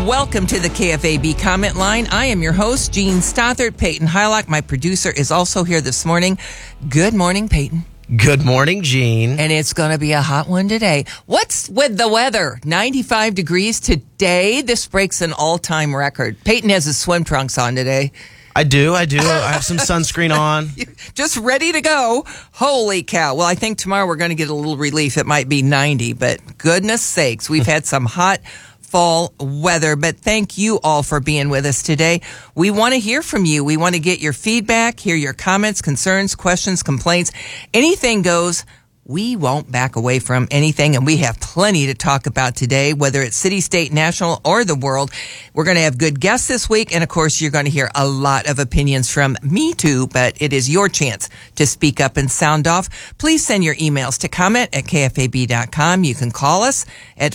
Welcome to the KFAB comment line. I am your host, Gene Stothert. Peyton Hylock, my producer, is also here this morning. Good morning, Peyton. Good morning, Gene. And it's going to be a hot one today. What's with the weather? 95 degrees today. This breaks an all-time record. Peyton has his swim trunks on today. I do. I have some sunscreen on. Just ready to go. Holy cow. Well, I think tomorrow we're going to get a little relief. It might be 90, but goodness sakes, we've had some hot fall weather. But thank you all for being with us today. We want to hear from you. We want to get your feedback, hear your comments, concerns, questions, complaints. Anything goes. We won't back away from anything, and we have plenty to talk about today, whether it's city, state, national, or the world. We're going to have good guests this week, and of course, you're going to hear a lot of opinions from me too, but it is your chance to speak up and sound off. Please send your emails to comment@kfab.com. You can call us at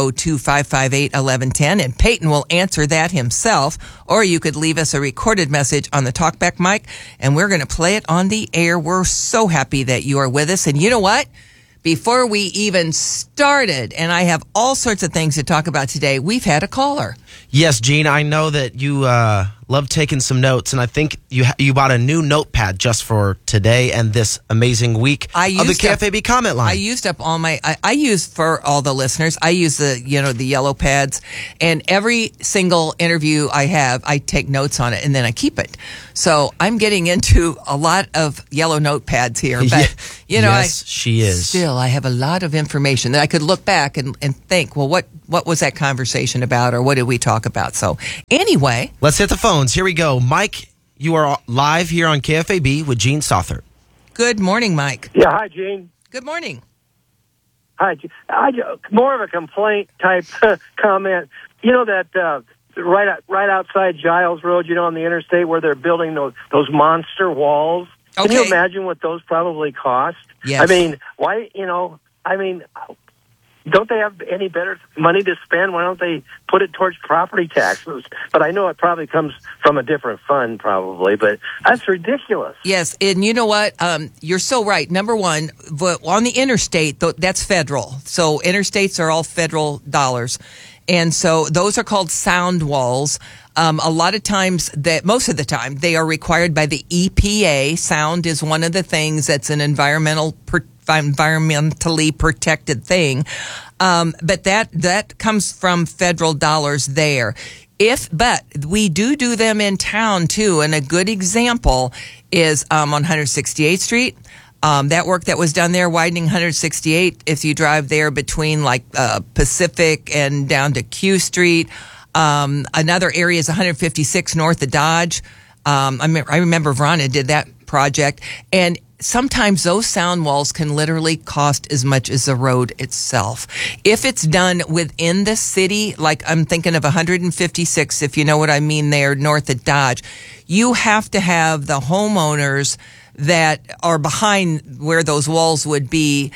402-558-1110, and Peyton will answer that himself, or you could leave us a recorded message on the talkback mic, and we're going to play it on the air. We're so happy that you are with us, and you know what? Before we even started, and I have all sorts of things to talk about today, we've had a caller. Yes, Gene, I know that you love taking some notes, and I think you bought a new notepad just for today and this amazing week of the KFAB comment line. I used up all my, I use for all the listeners, I use the yellow pads, and every single interview I have, I take notes on it, and then I keep it. So I'm getting into a lot of yellow notepads here, but yes, she is. Still, I have a lot of information that I could look back and think, well, what was that conversation about, or what did we talk about? So anyway. Let's hit the phones. Here we go. Mike, you are live here on KFAB with Gene Stothert. Good morning, Mike. Yeah, hi, Gene. Good morning. Hi, Gene. More of a complaint type comment. You know that right outside Giles Road, on the interstate where they're building those monster walls? Okay. Can you imagine what those probably cost? Yes. I mean, why, don't they have any better money to spend? Why don't they put it towards property taxes? But I know it probably comes from a different fund, probably. But that's ridiculous. Yes, and you know what? You're so right. Number one, on the interstate, that's federal. So interstates are all federal dollars. And so those are called sound walls. A lot of times, most of the time, they are required by the EPA. Sound is one of the things that's an environmentally protected thing. But that comes from federal dollars there. But we do them in town too. And a good example is, on 168th Street. That work that was done there, widening 168, if you drive there between Pacific and down to Q Street. Another area is 156 north of Dodge. I remember Verona did that project. And sometimes those sound walls can literally cost as much as the road itself. If it's done within the city, like I'm thinking of 156, if you know what I mean there, north of Dodge, you have to have the homeowners that are behind where those walls would be.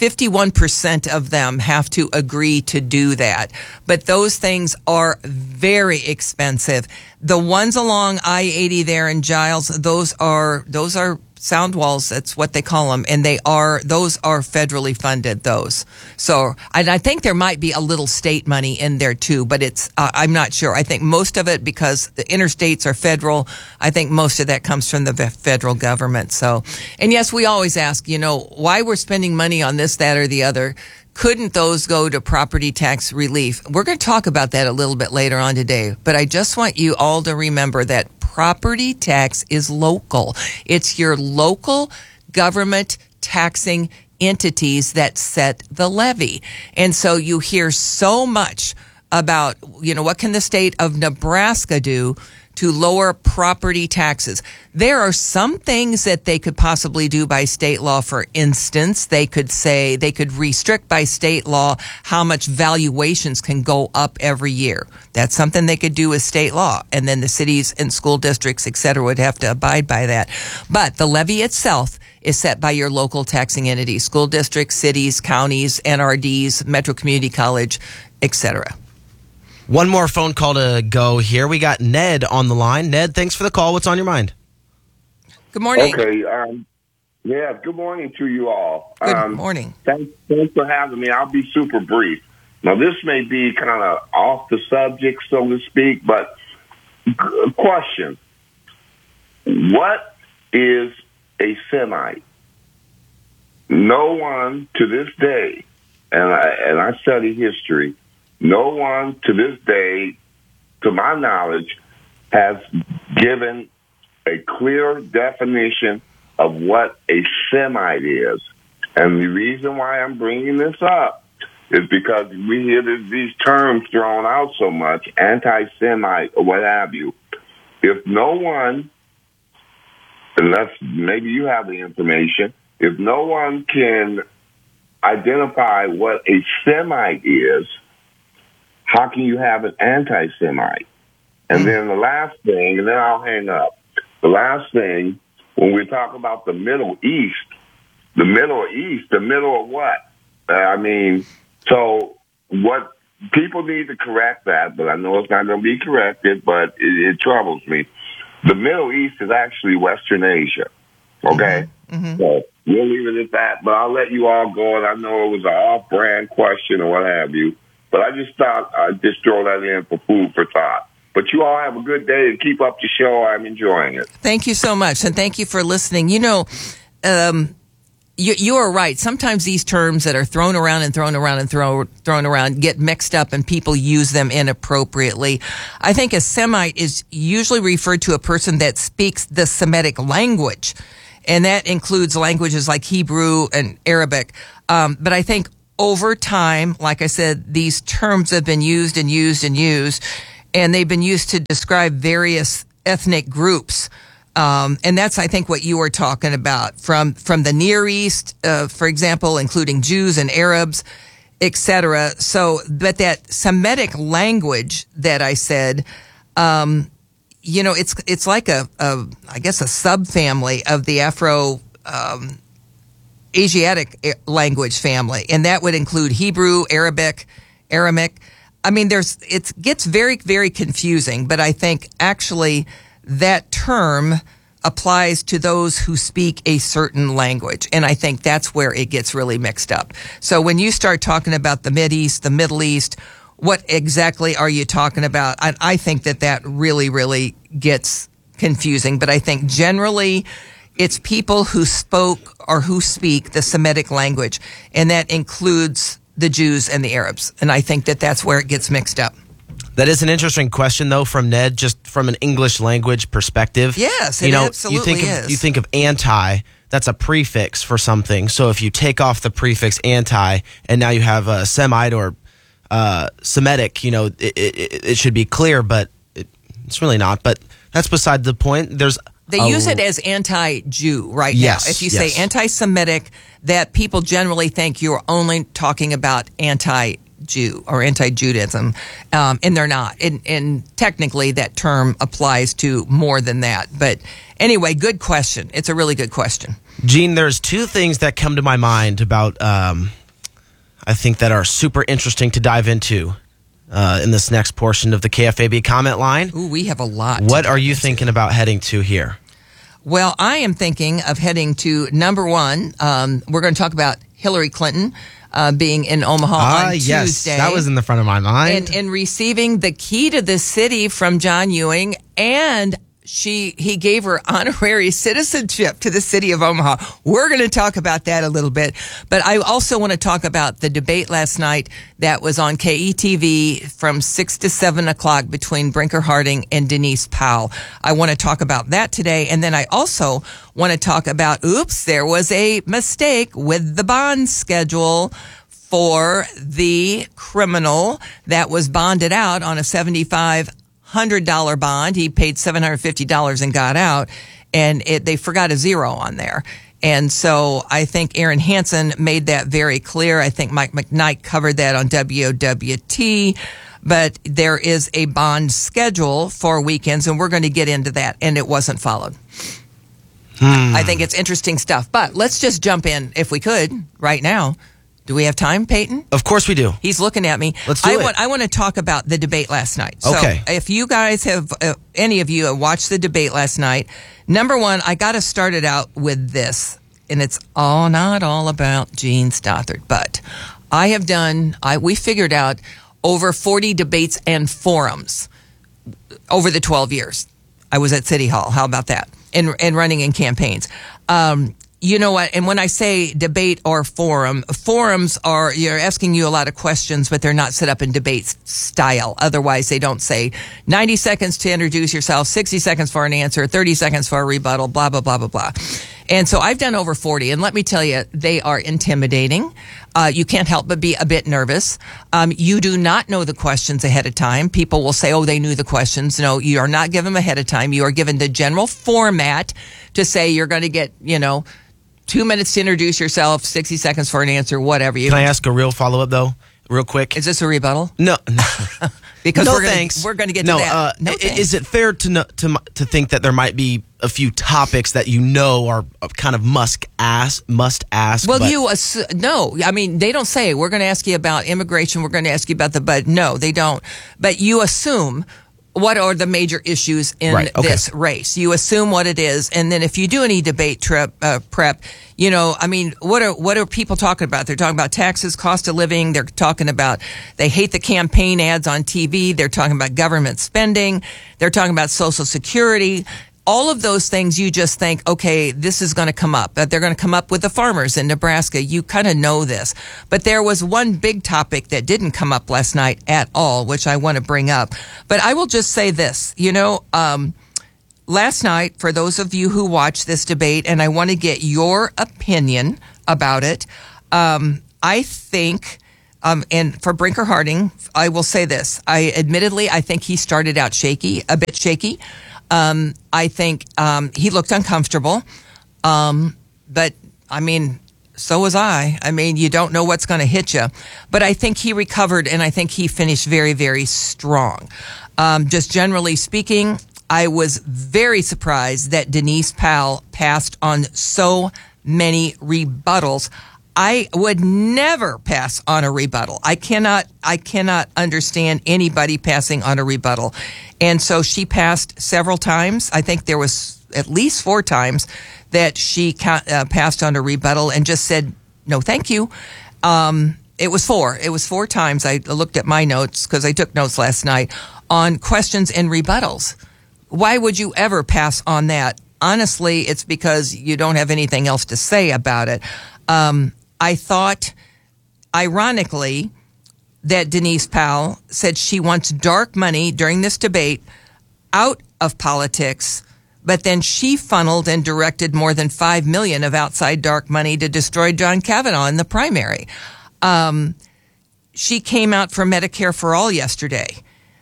51% of them have to agree to do that. But those things are very expensive. The ones along I-80 there in Giles, those are sound walls. That's what they call them. And those are federally funded, those. So, and I think there might be a little state money in there too, but I'm not sure. I think most of it, because the interstates are federal, I think most of that comes from the federal government. So, and yes, we always ask, why we're spending money on this, that, or the other. Couldn't those go to property tax relief? We're going to talk about that a little bit later on today, but I just want you all to remember that property tax is local. It's your local government taxing entities that set the levy. And so you hear so much about, what can the state of Nebraska do to lower property taxes? There are some things that they could possibly do by state law. For instance, they could restrict by state law how much valuations can go up every year. That's something they could do with state law. And then the cities and school districts, et cetera, would have to abide by that. But the levy itself is set by your local taxing entities, school districts, cities, counties, NRDs, Metro Community College, et cetera. One more phone call to go here. We got Ned on the line. Ned, thanks for the call. What's on your mind? Good morning. Okay. Good morning to you all. Good morning. Thanks for having me. I'll be super brief. Now, this may be kind of off the subject, so to speak, but question. What is a Semite? No one to this day, and I study history, no one to this day, to my knowledge, has given a clear definition of what a Semite is. And the reason why I'm bringing this up is because we hear these terms thrown out so much, anti-Semite or what have you. If no one, unless maybe you have the information, if no one can identify what a Semite is, how can you have an anti-Semite? And then the last thing, and then I'll hang up. The last thing, when we talk about the Middle East, the middle of what? So what people need to correct that, but I know it's not going to be corrected, but it troubles me. The Middle East is actually Western Asia, okay? Mm-hmm. So we'll leave it at that, but I'll let you all go, and I know it was an off-brand question or what have you, but I just thought I'd just throw that in for food for thought. But you all have a good day and keep up the show. I'm enjoying it. Thank you so much, and thank you for listening. You know, you are right. Sometimes these terms that are thrown around get mixed up and people use them inappropriately. I think a Semite is usually referred to a person that speaks the Semitic language, and that includes languages like Hebrew and Arabic. But I think over time, like I said, these terms have been used, and they've been used to describe various ethnic groups. And that's, I think, what you were talking about from the Near East, for example, including Jews and Arabs, etc. So, but that Semitic language that I said, it's like a subfamily of the Afro Asiatic language family, and that would include Hebrew, Arabic, Aramaic. I mean, it gets very, very confusing, but I think actually that term applies to those who speak a certain language. And I think that's where it gets really mixed up. So when you start talking about the Mideast, the Middle East, what exactly are you talking about? I think that really, really gets confusing. But I think generally it's people who spoke or who speak the Semitic language, and that includes the Jews and the Arabs. And I think that's where it gets mixed up. That is an interesting question, though, from Ned, just from an English language perspective. Yes, it absolutely is. You think of anti, that's a prefix for something. So if you take off the prefix anti, and now you have a Semite or Semitic, it should be clear, but it's really not. But that's beside the point. They use it as anti-Jew right now. If you say anti-Semitic, that people generally think you're only talking about anti-Jew or anti-Judaism, and they're not. And technically, that term applies to more than that. But anyway, good question. It's a really good question. Gene, there's two things that come to my mind about, I think, that are super interesting to dive into in this next portion of the KFAB comment line. Ooh, we have a lot. What are you thinking about heading to here? Well, I am thinking of heading to number one. We're going to talk about Hillary Clinton being in Omaha on Tuesday. That was in the front of my mind. And receiving the key to the city from John Ewing, and he gave her honorary citizenship to the city of Omaha. We're going to talk about that a little bit. But I also want to talk about the debate last night that was on KETV from 6 to 7 o'clock between Brinker Harding and Denise Powell. I want to talk about that today. And then I also want to talk about, there was a mistake with the bond schedule for the criminal that was bonded out on a $7,500 bond. He paid $750 and got out, and they forgot a zero on there. And so I think Aaron Hansen made that very clear. I think Mike McKnight covered that on WOWT. But there is a bond schedule for weekends, and we're going to get into that, and it wasn't followed. I think it's interesting stuff. But let's just jump in, if we could, right now. Do we have time, Peyton? Of course we do. He's looking at me. Let's do it. I want to talk about the debate last night. Okay. So if you guys have, any of you have watched the debate last night, number one, I got to start it out with this. And it's not all about Gene Stothard, but We figured out over 40 debates and forums over the 12 years I was at City Hall. How about that? And running in campaigns. You know what? And when I say debate or forum, forums you're asking you a lot of questions, but they're not set up in debate style. Otherwise, they don't say 90 seconds to introduce yourself, 60 seconds for an answer, 30 seconds for a rebuttal, blah, blah, blah, blah, blah. And so I've done over 40, and let me tell you, they are intimidating. You can't help but be a bit nervous. You do not know the questions ahead of time. People will say, oh, they knew the questions. No, you are not given them ahead of time. You are given the general format to say you're going to get, 2 minutes to introduce yourself, 60 seconds for an answer, whatever. Can I ask a real follow-up, though, real quick? Is this a rebuttal? No. Because no, we're going to get to that. Is it fair to think that there might be a few topics that are kind of must ask? Well, no. I mean, they don't say, we're going to ask you about immigration, we're going to ask you about but no, they don't. But you assume what are the major issues in this race. You assume what it is, and then if you do any debate prep, what are people talking about? They're talking about taxes, cost of living. They're talking about they hate the campaign ads on TV. They're talking about government spending. They're talking about Social Security. All of those things, you just think, okay, this is going to come up. They're going to come up with the farmers in Nebraska. You kind of know this. But there was one big topic that didn't come up last night at all, which I want to bring up. But I will just say this, last night, for those of you who watched this debate, and I want to get your opinion about it, I think, and for Brinker Harding, I will say this. I think he started out a bit shaky. I think he looked uncomfortable, but I mean, so was I. I mean, you don't know what's going to hit you, but I think he recovered, and I think he finished very, very strong. Just generally speaking, I was very surprised that Denise Powell passed on so many rebuttals. I would never pass on a rebuttal. I cannot understand anybody passing on a rebuttal. And so she passed several times. I think there was at least 4 times that she passed on a rebuttal and just said, no, thank you. It was 4. It was 4 times. I looked at my notes because I took notes last night on questions and rebuttals. Why would you ever pass on that? Honestly, it's because you don't have anything else to say about it. I thought, ironically, that Denise Powell said she wants dark money during this debate out of politics, but then she funneled and directed more than $5 million of outside dark money to destroy John Kavanaugh in the primary. She came out for Medicare for All yesterday.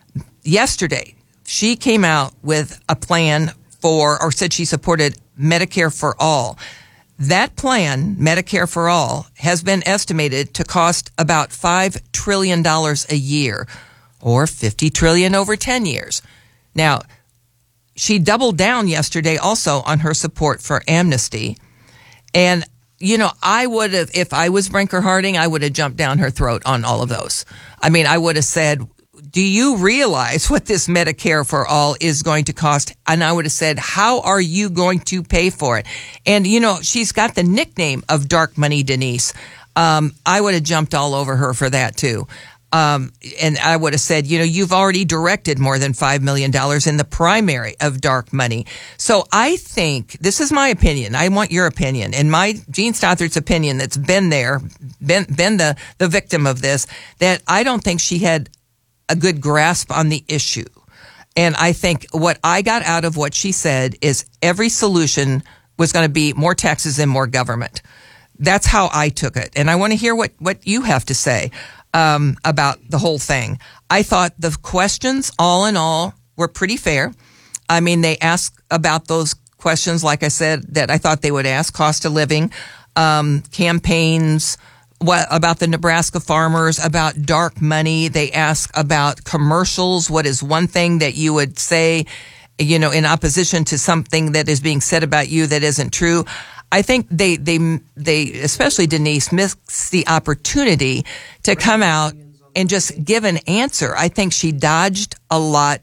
She came out with a plan or said she supported Medicare for All. That plan, Medicare for All, has been estimated to cost about $5 trillion a year, or $50 trillion over 10 years. Now, she doubled down yesterday also on her support for amnesty. And, I would have, if I was Brinker Harding, I would have jumped down her throat on all of those. I mean, I would have said, do you realize what this Medicare for All is going to cost? And I would have said, how are you going to pay for it? And, she's got the nickname of Dark Money Denise. I would have jumped all over her for that, too. And I would have said, you've already directed more than $5 million in the primary of dark money. So I think, this is my opinion. I want your opinion. And Jean Stothart's opinion that's been there, been the victim of this, that I don't think she had a good grasp on the issue. And I think what I got out of what she said is every solution was going to be more taxes and more government. That's how I took it. And I want to hear what you have to say about the whole thing. I thought the questions, all in all, were pretty fair. I mean, they asked about those questions, like I said, that I thought they would ask: cost of living, campaigns, what about the Nebraska farmers, about dark money. They ask about commercials. What is one thing that you would say, in opposition to something that is being said about you that isn't true? I think they especially Denise, missed the opportunity to come out and just give an answer. I think she dodged a lot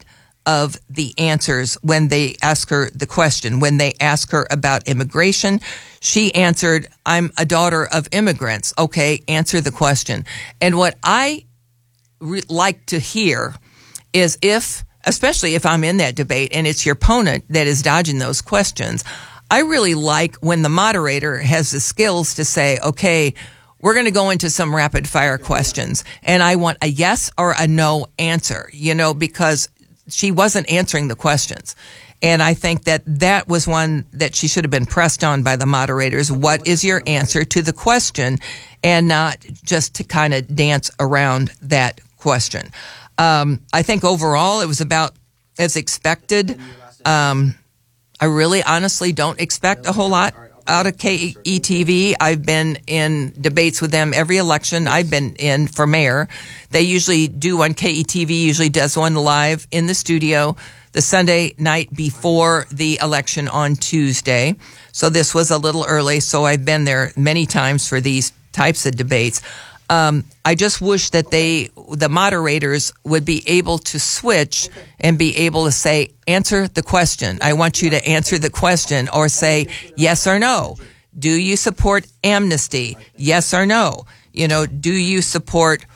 of the answers when they ask her the question. When they ask her about immigration, she answered, I'm a daughter of immigrants. Okay, answer the question. And what I like to hear is especially if I'm in that debate and it's your opponent that is dodging those questions, I really like when the moderator has the skills to say, okay, we're going to go into some rapid fire questions and I want a yes or a no answer, because she wasn't answering the questions. And I think that was one that she should have been pressed on by the moderators. What is your answer to the question? And not just to kind of dance around that question. I think overall it was about as expected. I really honestly don't expect a whole lot out of KETV. I've been in debates with them every election I've been in for mayor. They usually do one. KETV usually does one live in the studio the Sunday night before the election on Tuesday. So this was a little early. So I've been there many times for these types of debates. I just wish that the moderators would be able to switch and be able to say, answer the question. I want you to answer the question, or say yes or no. Do you support amnesty? Yes or no? Do you support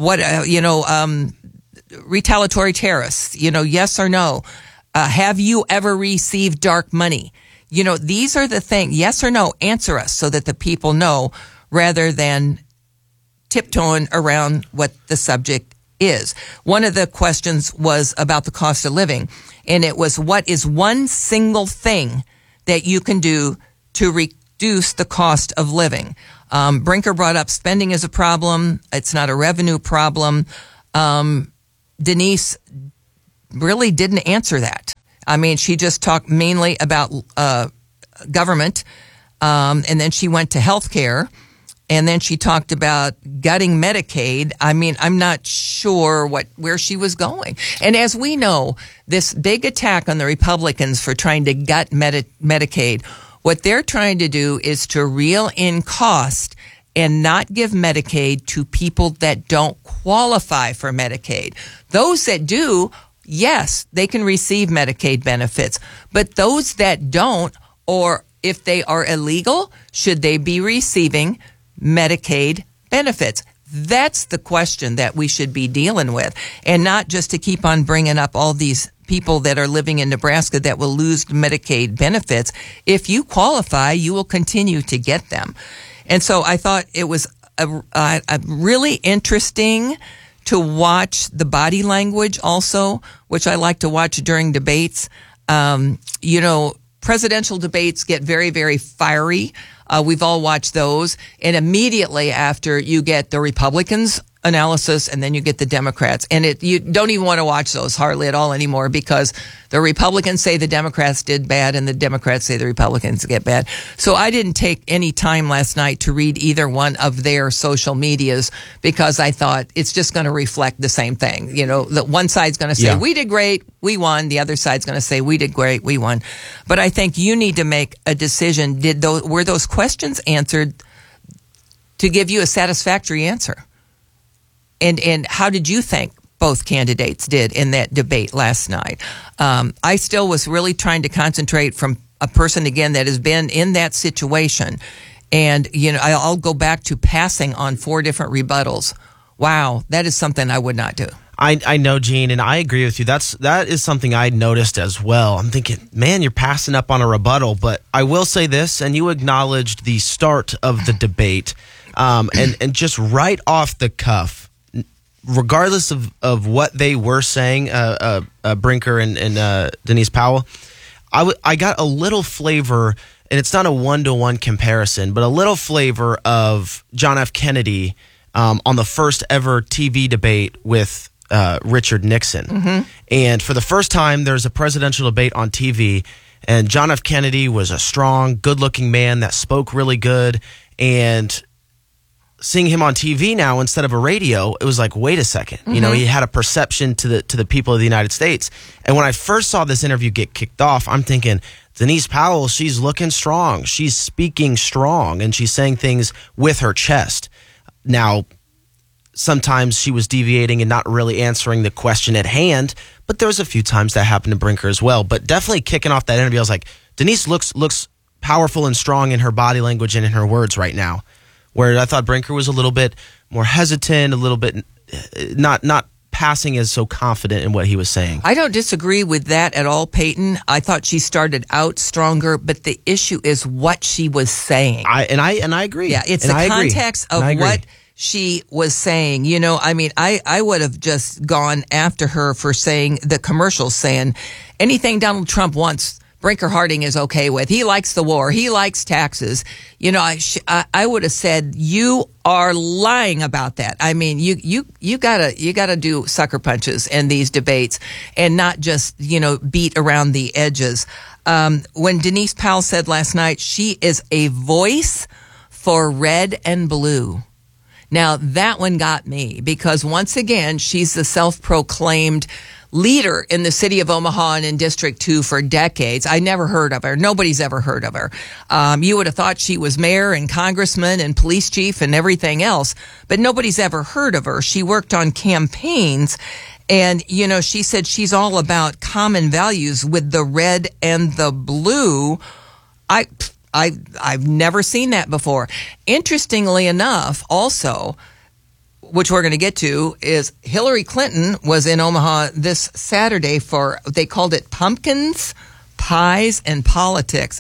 retaliatory terrorists? Yes or no? Have you ever received dark money? These are the things, yes or no, answer us so that the people know, rather than tiptoeing around what the subject is. One of the questions was about the cost of living, and it was, what is one single thing that you can do to reduce the cost of living? Brinker brought up spending is a problem. It's not a revenue problem. Denise really didn't answer that. I mean, she just talked mainly about government, and then she went to healthcare. And then she talked about gutting Medicaid. I mean, I'm not sure where she was going. And as we know, this big attack on the Republicans for trying to gut Medicaid, what they're trying to do is to reel in cost and not give Medicaid to people that don't qualify for Medicaid. Those that do, yes, they can receive Medicaid benefits. But those that don't, or if they are illegal, should they be receiving Medicaid benefits? That's the question that we should be dealing with, and not just to keep on bringing up all these people that are living in Nebraska that will lose Medicaid benefits. If you qualify, you will continue to get them. And so I thought it was a really interesting to watch the body language also, which I like to watch during debates. Presidential debates get very, very fiery. We've all watched those. And immediately after, you get the Republicans' analysis, and then you get the Democrats. And you don't even want to watch those hardly at all anymore, because the Republicans say the Democrats did bad and the Democrats say the Republicans get bad. So I didn't take any time last night to read either one of their social medias, because I thought it's just going to reflect the same thing. The one side's going to say, we did great, we won. The other side's going to say, we did great, we won. But I think you need to make a decision. Were those questions answered to give you a satisfactory answer? And how did you think both candidates did in that debate last night? I still was really trying to concentrate from a person, again, that has been in that situation. And, I'll go back to passing on 4 different rebuttals. Wow, that is something I would not do. I know, Gene, and I agree with you. That is something I noticed as well. I'm thinking, man, you're passing up on a rebuttal. But I will say this, and you acknowledged the start of the debate, and just right off the cuff, regardless of what they were saying, Brinker and Denise Powell, I got a little flavor, and it's not a one-to-one comparison, but a little flavor of John F. Kennedy on the first ever TV debate with Richard Nixon. Mm-hmm. And for the first time, there's a presidential debate on TV, and John F. Kennedy was a strong, good-looking man that spoke really good, and seeing him on TV now instead of a radio, it was like, wait a second. Mm-hmm. He had a perception to the people of the United States. And when I first saw this interview get kicked off, I'm thinking, Denise Powell, she's looking strong. She's speaking strong, and she's saying things with her chest. Now, sometimes she was deviating and not really answering the question at hand, but there was a few times that happened to Brinker as well. But definitely kicking off that interview, I was like, Denise looks powerful and strong in her body language and in her words right now, where I thought Brinker was a little bit more hesitant, a little bit not passing as so confident in what he was saying. I don't disagree with that at all, Peyton. I thought she started out stronger, but the issue is what she was saying. I agree. Yeah, it's the context of what she was saying. You know, I mean, I would have just gone after her for saying the commercials saying anything Donald Trump wants, Brinker Harding is okay with. He likes the war. He likes taxes. You know, I would have said, you are lying about that. I mean, you gotta do sucker punches in these debates and not just, you know, beat around the edges. When Denise Powell said last night, she is a voice for red and blue. Now, that one got me because once again, she's the self-proclaimed leader in the city of Omaha and in District 2 for decades. I never heard of her. Nobody's ever heard of her. You would have thought she was mayor and congressman and police chief and everything else, but nobody's ever heard of her. She worked on campaigns, and, you know, she said she's all about common values with the red and the blue. I've never seen that before. Interestingly enough, also, which we're going to get to, is Hillary Clinton was in Omaha this Saturday for, they called it Pumpkins, Pies, and Politics.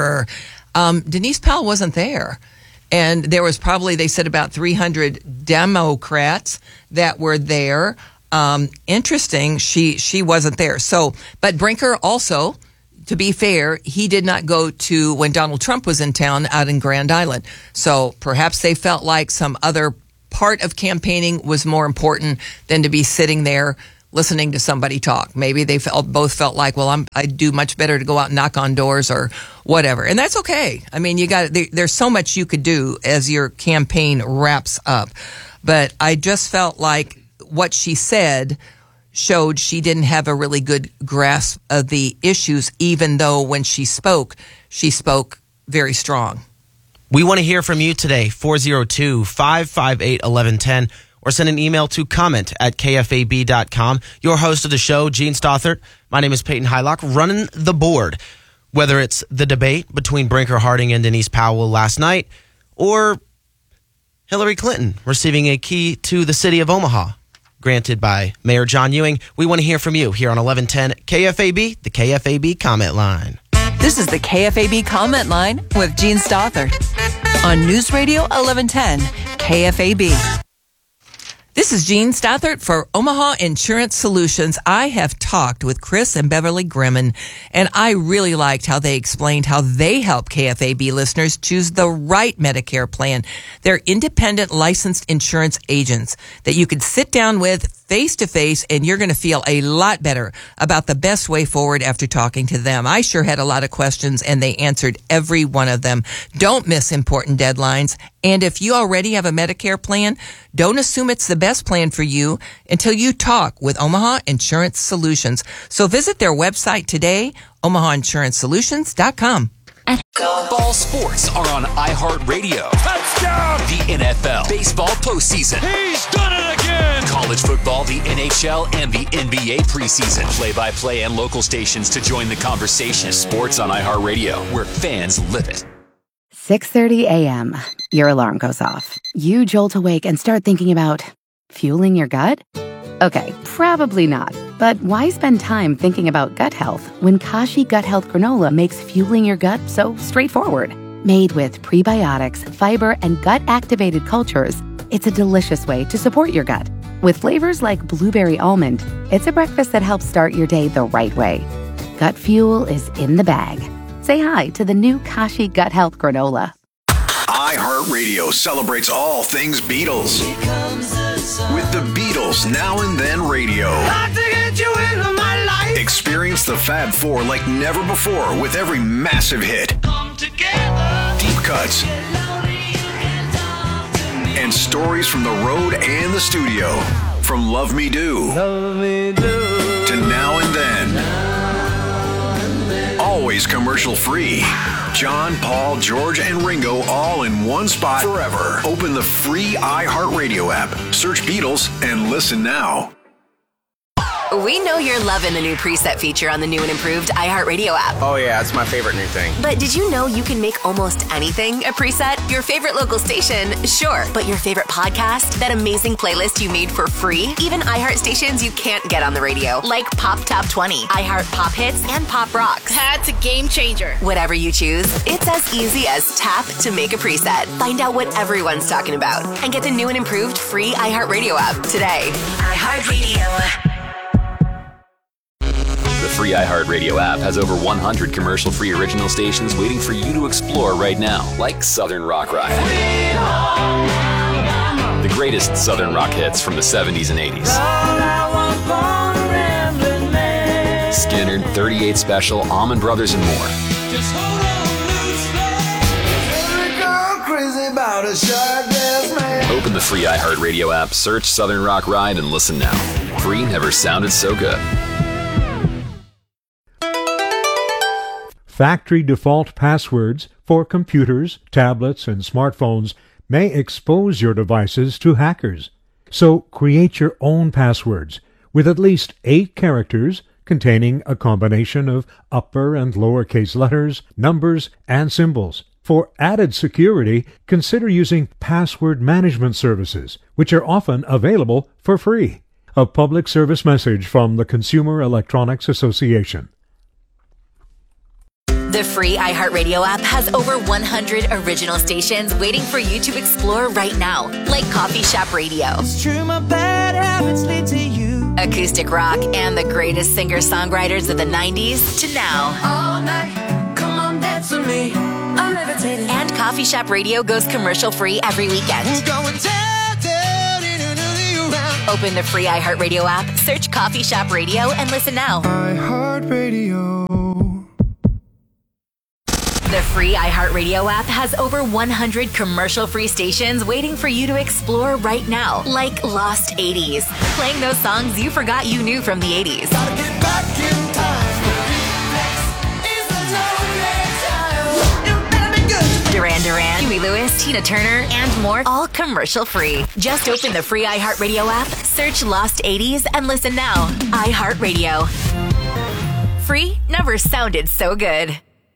Denise Powell wasn't there. And there was probably, they said, about 300 Democrats that were there. Interesting, she wasn't there. So, but Brinker also, to be fair, he did not go to when Donald Trump was in town out in Grand Island. So perhaps they felt like some other part of campaigning was more important than to be sitting there listening to somebody talk. Maybe they both felt like, well, I'd do much better to go out and knock on doors or whatever. And that's okay. I mean, there's so much you could do as your campaign wraps up. But I just felt like what she said showed she didn't have a really good grasp of the issues, even though when she spoke very strong. We want to hear from you today, 402-558-1110, or send an email to comment@kfab.com. Your host of the show, Gene Stothert. My name is Peyton Hylock, running the board. Whether it's the debate between Brinker Harding and Denise Powell last night, or Hillary Clinton receiving a key to the city of Omaha, granted by Mayor John Ewing. We want to hear from you here on 1110 KFAB, the KFAB comment line. This is the KFAB comment line with Gene Stothert on News Radio 1110 KFAB. This is Gene Stothert for Omaha Insurance Solutions. I have talked with Chris and Beverly Grimman, and I really liked how they explained how they help KFAB listeners choose the right Medicare plan. They're independent licensed insurance agents that you could sit down with face to face, and you're going to feel a lot better about the best way forward after talking to them. I sure had a lot of questions, and they answered every one of them. Don't miss important deadlines. And if you already have a Medicare plan, don't assume it's the best plan for you until you talk with Omaha Insurance Solutions. So visit their website today, omahainsuranceSolutions.com. All sports are on iHeartRadio. Touchdown! The NFL, baseball postseason. He's done it again! College football, the NHL, and the NBA preseason. Play-by-play and local stations to join the conversation. Sports on iHeartRadio, where fans live it. 6:30 a.m. Your alarm goes off. You jolt awake and start thinking about fueling your gut? Okay, probably not. But why spend time thinking about gut health when Kashi Gut Health Granola makes fueling your gut so straightforward? Made with prebiotics, fiber, and gut-activated cultures, it's a delicious way to support your gut. With flavors like blueberry almond, it's a breakfast that helps start your day the right way. Gut fuel is in the bag. Say hi to the new Kashi Gut Health Granola. iHeartRadio celebrates all things Beatles. With the Beatles Now and Then Radio. Experience the Fab Four like never before with every massive hit. Deep cuts. And stories from the road and the studio. From Love Me Do to Now and Then. Always always commercial free. John, Paul, George, and Ringo all in one spot forever. Open the free iHeartRadio app. Search Beatles and listen now. We know you're loving the new preset feature on the new and improved iHeartRadio app. Oh yeah, it's my favorite new thing. But did you know you can make almost anything a preset? Your favorite local station, sure. But your favorite podcast? That amazing playlist you made for free? Even iHeart stations you can't get on the radio, like Pop Top 20, iHeart Pop Hits, and Pop Rocks. That's a game changer. Whatever you choose, it's as easy as tap to make a preset. Find out what everyone's talking about and get the new and improved free iHeartRadio app today. iHeartRadio. The free iHeartRadio app has over 100 commercial-free original stations waiting for you to explore right now, like Southern Rock Ride. The greatest Southern rock hits from the 70s and 80s. Skinner, 38 Special, Allman Brothers, and more. Open the free iHeartRadio app, search Southern Rock Ride, and listen now. Free never sounded so good. Factory default passwords for computers, tablets, and smartphones may expose your devices to hackers. So create your own passwords with at least 8 characters containing a combination of upper and lowercase letters, numbers, and symbols. For added security, consider using password management services, which are often available for free. A public service message from the Consumer Electronics Association. The free iHeartRadio app has over 100 original stations waiting for you to explore right now, like Coffee Shop Radio, It's true, my bad habits lead to you. acoustic rock, and the greatest singer-songwriters of the 90s to now. All night, come on, dance with me. I'm levitating. And Coffee Shop Radio goes commercial-free every weekend. We're going down, down, around. Open the free iHeartRadio app, search Coffee Shop Radio, and listen now. iHeartRadio. The free iHeartRadio app has over 100 commercial-free stations waiting for you to explore right now, like Lost 80s, playing those songs you forgot you knew from the 80s. Gotta get back in time. You better be good. Duran Duran, Huey Lewis, Tina Turner, and more, all commercial-free. Just open the free iHeartRadio app, search Lost 80s, and listen now. iHeartRadio. Free never sounded so good.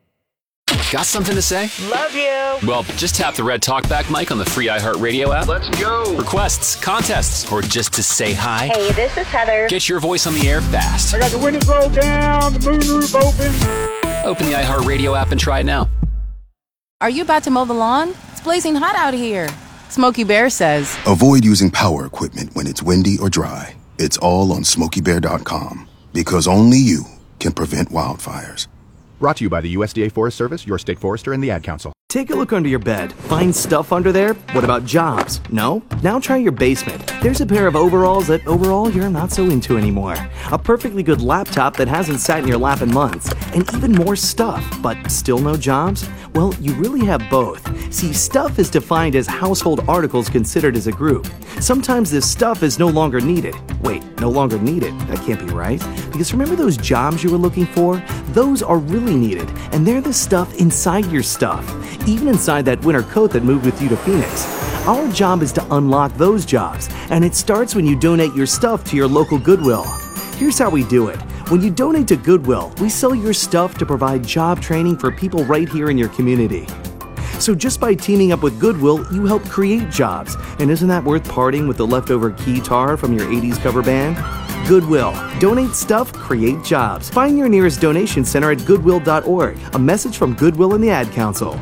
Got something to say? Love you. Well, just tap the red talkback mic on the free iHeartRadio app. Let's go. Requests, contests, or just to say hi. Hey, this is Heather. Get your voice on the air fast. I got the windows rolled down, the moonroof open. Open the iHeartRadio app and try it now. Are you about to mow the lawn? It's blazing hot out here. Smokey Bear says, avoid using power equipment when it's windy or dry. It's all on SmokeyBear.com, because only you can prevent wildfires. Brought to you by the USDA Forest Service, your state forester, and the Ad Council. Take a look under your bed. Find stuff under there? What about jobs? No? Now try your basement. There's a pair of overalls that overall you're not so into anymore. A perfectly good laptop that hasn't sat in your lap in months. And even more stuff, but still no jobs? Well, you really have both. See, stuff is defined as household articles considered as a group. Sometimes this stuff is no longer needed. Wait, no longer needed? That can't be right. Because remember those jobs you were looking for? Those are really needed, and they're the stuff inside your stuff. Even inside that winter coat that moved with you to Phoenix. Our job is to unlock those jobs, and it starts when you donate your stuff to your local Goodwill. Here's how we do it. When you donate to Goodwill, we sell your stuff to provide job training for people right here in your community. So just by teaming up with Goodwill, you help create jobs. And isn't that worth parting with the leftover guitar from your 80s cover band? Goodwill. Donate stuff, create jobs. Find your nearest donation center at goodwill.org. A message from Goodwill and the Ad Council.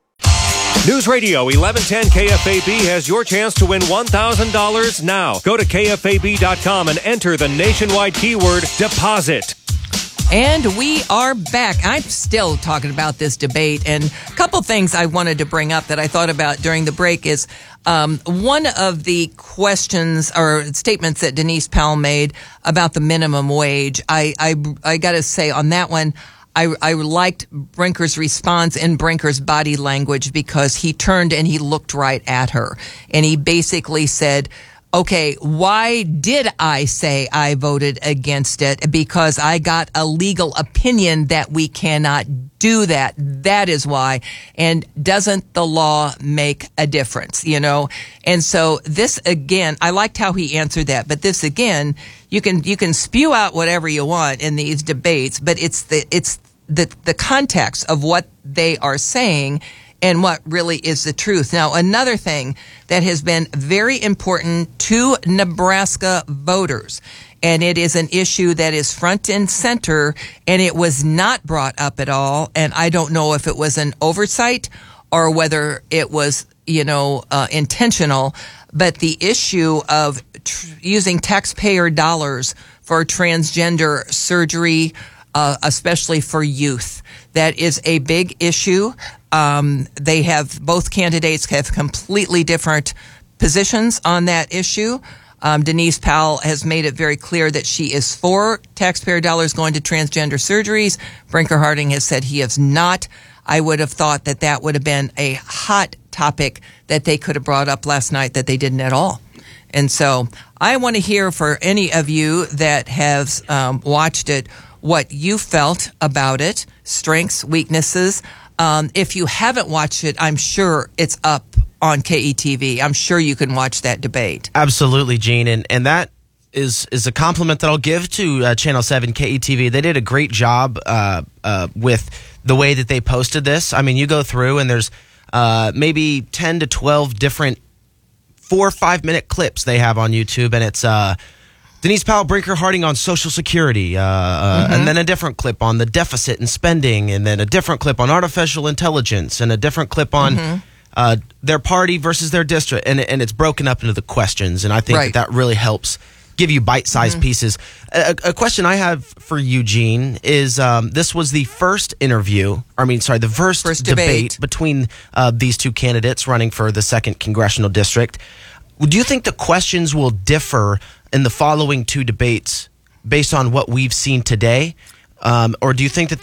News Radio 1110 KFAB has your chance to win $1,000 now. Go to KFAB.com and enter the nationwide keyword DEPOSIT. And we are back. I'm still talking about this debate, and a couple things I wanted to bring up that I thought about during the break is one of the questions or statements that Denise Powell made about the minimum wage. I got to say on that one, I liked Brinker's response and Brinker's body language because he turned and he looked right at her, and he basically said, okay, why did I say I voted against it? Because I got a legal opinion that we cannot do that. That is why. And doesn't the law make a difference, you know? And so this again, I liked how he answered that, but this again, you can spew out whatever you want in these debates, but it's the context of what they are saying and what really is the truth. Now, another thing that has been very important to Nebraska voters, and it is an issue that is front and center, and it was not brought up at all, and I don't know if it was an oversight or whether it was, intentional, but the issue of using taxpayer dollars for transgender surgery, especially for youth. That is a big issue. Both candidates have completely different positions on that issue. Denise Powell has made it very clear that she is for taxpayer dollars going to transgender surgeries. Brinker Harding has said he is not. I would have thought that would have been a hot topic that they could have brought up last night that they didn't at all. And so I want to hear for any of you that have watched it, what you felt about it, strengths, weaknesses. If you haven't watched it, I'm sure it's up on KETV. I'm sure you can watch that debate. Absolutely, Gene. And that is a compliment that I'll give to Channel 7 KETV. They did a great job with the way that they posted this. I mean, you go through and there's maybe 10 to 12 different 4 or 5 minute clips they have on YouTube, and it's Denise Powell, Brinker Harding on Social Security, and then a different clip on the deficit and spending, and then a different clip on artificial intelligence, and a different clip on their party versus their district, and it's broken up into the questions, and I think that really helps give you bite-sized pieces. A question I have for you, Gene, is this was the first first debate between these two candidates running for the 2nd Congressional District. Do you think the questions will differ in the following two debates based on what we've seen today? Or do you think that